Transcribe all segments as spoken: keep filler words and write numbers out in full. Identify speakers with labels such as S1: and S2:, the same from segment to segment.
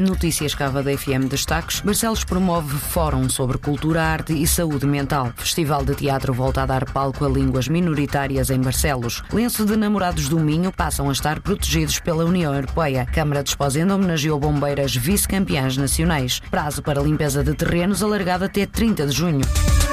S1: Notícias Cava da F M destaques. Barcelos promove fórum sobre cultura, arte e saúde mental. Festival de teatro volta a dar palco a línguas minoritárias em Barcelos. Lenço de namorados do Minho passam a estar protegidos pela União Europeia. Câmara de Esposende homenageou bombeiras vice-campeãs nacionais. Prazo para limpeza de terrenos alargado até trinta de junho.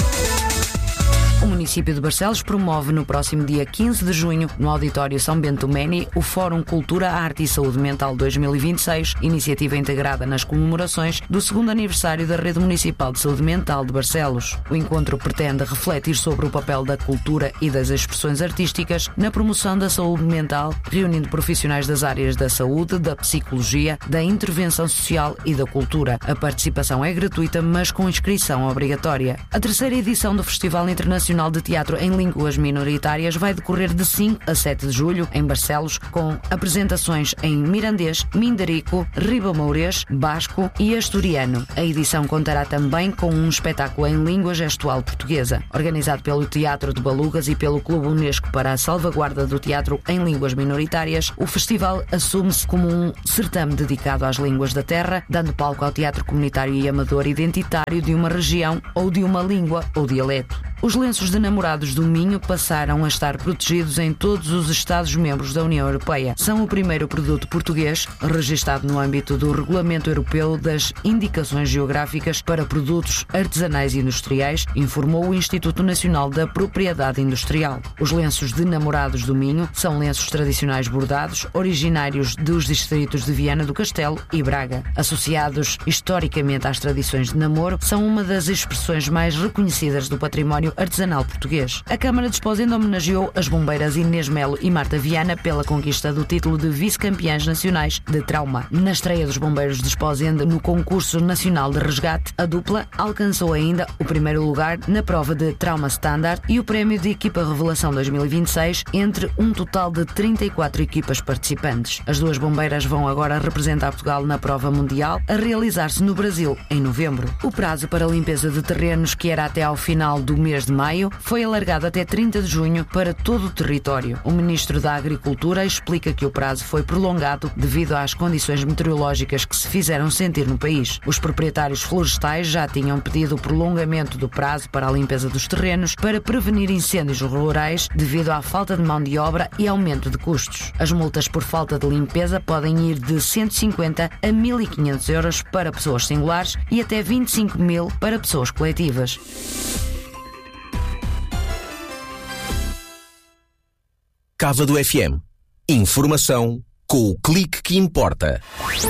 S1: O município de Barcelos promove no próximo dia quinze de junho, no Auditório São Bento Meni, o Fórum Cultura, Arte e Saúde Mental dois mil e vinte e seis, iniciativa integrada nas comemorações do segundo aniversário da Rede Municipal de Saúde Mental de Barcelos. O encontro pretende refletir sobre o papel da cultura e das expressões artísticas na promoção da saúde mental, reunindo profissionais das áreas da saúde, da psicologia, da intervenção social e da cultura. A participação é gratuita, mas com inscrição obrigatória. A terceira edição do Festival Internacional de Teatro em Línguas Minoritárias vai decorrer de cinco a sete de julho em Barcelos, com apresentações em mirandês, mindarico, ribamourês, basco e asturiano. A edição contará também com um espetáculo em língua gestual portuguesa. Organizado pelo Teatro de Balugas e pelo Clube Unesco para a Salvaguarda do Teatro em Línguas Minoritárias, o festival assume-se como um certame dedicado às línguas da terra, dando palco ao teatro comunitário e amador identitário de uma região ou de uma língua ou dialeto. Os lenços de namorados do Minho passaram a estar protegidos em todos os Estados-membros da União Europeia. São o primeiro produto português registado no âmbito do Regulamento Europeu das Indicações Geográficas para Produtos Artesanais e Industriais, informou o Instituto Nacional da Propriedade Industrial. Os lenços de namorados do Minho são lenços tradicionais bordados, originários dos distritos de Viana do Castelo e Braga. Associados historicamente às tradições de namoro, são uma das expressões mais reconhecidas do património artesanal português. A Câmara de Esposende homenageou as bombeiras Inês Melo e Marta Viana pela conquista do título de vice-campeãs nacionais de trauma. Na estreia dos bombeiros de Esposende no concurso nacional de resgate, a dupla alcançou ainda o primeiro lugar na prova de trauma standard e o prémio de equipa revelação dois mil e vinte e seis entre um total de trinta e quatro equipas participantes. As duas bombeiras vão agora representar Portugal na prova mundial, a realizar-se no Brasil em novembro. O prazo para a limpeza de terrenos, que era até ao final do mês de maio, foi alargado até trinta de junho para todo o território. O Ministro da Agricultura explica que o prazo foi prolongado devido às condições meteorológicas que se fizeram sentir no país. Os proprietários florestais já tinham pedido o prolongamento do prazo para a limpeza dos terrenos para prevenir incêndios rurais devido à falta de mão de obra e aumento de custos. As multas por falta de limpeza podem ir de cento e cinquenta a mil e quinhentos euros para pessoas singulares e até vinte e cinco mil para pessoas coletivas.
S2: Cava do F M. Informação com o clique que importa.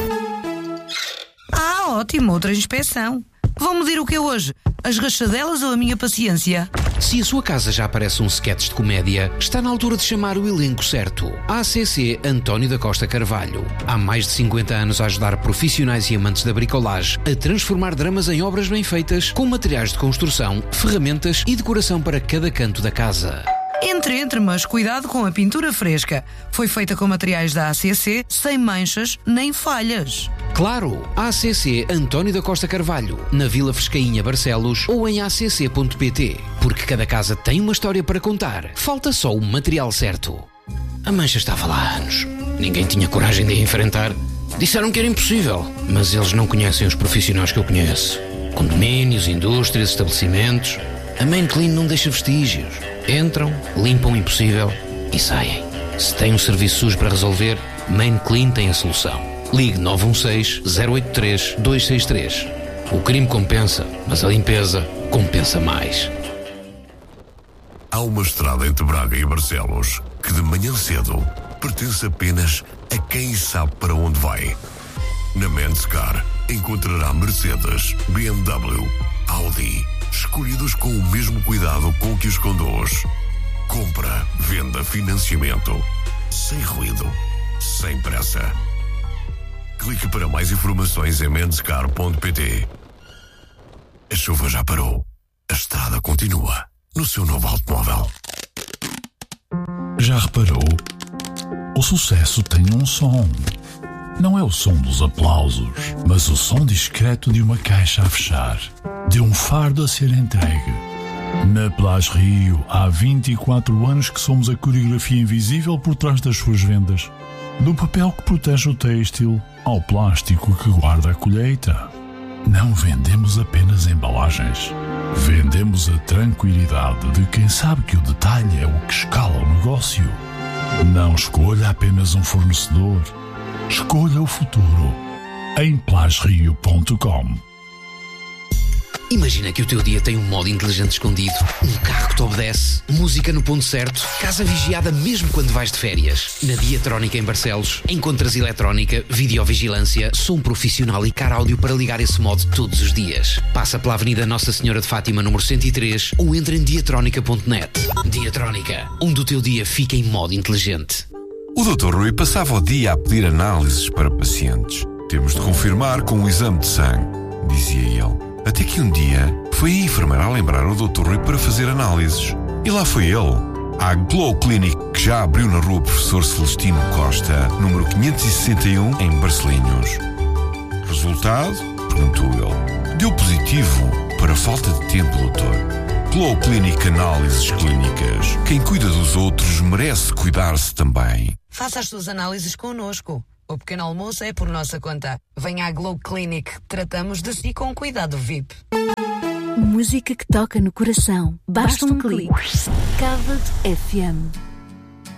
S3: Ah, ótimo, outra inspeção. Vão medir o que é hoje? As rachadelas ou a minha paciência?
S4: Se a sua casa já parece um sketch de comédia, está na altura de chamar o elenco certo. A C C António da Costa Carvalho. Há mais de cinquenta anos a ajudar profissionais e amantes da bricolage a transformar dramas em obras bem feitas, com materiais de construção, ferramentas e decoração para cada canto da casa.
S3: Entre, entre, mas cuidado com a pintura fresca. Foi feita com materiais da A C C, sem manchas nem falhas.
S4: Claro, A C C António da Costa Carvalho, na Vila Frescainha, Barcelos, ou em a c c ponto p t. Porque cada casa tem uma história para contar. Falta só o material certo. A mancha estava lá há anos. Ninguém tinha coragem de a enfrentar. Disseram que era impossível, mas eles não conhecem os profissionais que eu conheço. Condomínios, indústrias, estabelecimentos. A Main Clean não deixa vestígios. Entram, limpam o impossível e saem. Se tem um serviço sujo para resolver, Main Clean tem a solução. Ligue nove um seis, zero oito três, dois seis três. O crime compensa, mas a limpeza compensa mais.
S5: Há uma estrada entre Braga e Barcelos que de manhã cedo pertence apenas a quem sabe para onde vai. Na Menscar encontrará Mercedes, B M W, Audi, escolhidos com o mesmo cuidado com que os conduz. Compra, venda, financiamento. Sem ruído, sem pressa. Clique para mais informações em menscar ponto p t. A chuva já parou. A estrada continua no seu novo automóvel.
S6: Já reparou? O sucesso tem um som. Não é o som dos aplausos, mas o som discreto de uma caixa a fechar, de um fardo a ser entregue. Na Plage Rio, há vinte e quatro anos que somos a coreografia invisível por trás das suas vendas. Do papel que protege o têxtil ao plástico que guarda a colheita. Não vendemos apenas embalagens. Vendemos a tranquilidade de quem sabe que o detalhe é o que escala o negócio. Não escolha apenas um fornecedor. Escolha o futuro. Em plasrio ponto com.
S4: Imagina que o teu dia tem um modo inteligente escondido, um carro que te obedece, música no ponto certo, casa vigiada mesmo quando vais de férias. Na Diatrónica em Barcelos, encontras eletrónica, videovigilância, som profissional e car áudio para ligar esse modo todos os dias. Passa pela Avenida Nossa Senhora de Fátima, número cento e três, ou entra em diatrónica ponto net. Diatrónica, onde o teu dia fica em modo inteligente.
S7: O doutor Rui passava o dia a pedir análises para pacientes. Temos de confirmar com um exame de sangue, dizia ele. Até que um dia foi a enfermeira a lembrar o doutor Rui para fazer análises. E lá foi ele, à Glow Clinic, que já abriu na rua Professor Celestino Costa, número quinhentos e sessenta e um, em Barcelinhos. Resultado? Perguntou ele. Deu positivo para falta de tempo, doutor. Glow Clinic Análises Clínicas. Quem cuida dos outros merece cuidar-se também.
S3: Faça as suas análises connosco. O pequeno almoço é por nossa conta. Venha à Glow Clinic. Tratamos de si com cuidado V I P.
S8: Música que toca no coração. Basta um clique. Covered F M.